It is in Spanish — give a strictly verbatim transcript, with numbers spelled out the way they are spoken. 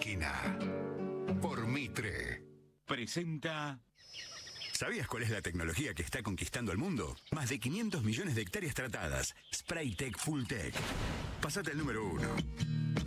máquina. Por Mitre. Presenta... ¿Sabías cuál es la tecnología que está conquistando el mundo? Más de quinientos millones de hectáreas tratadas. Spraytec Full Tech. Pasate al número uno.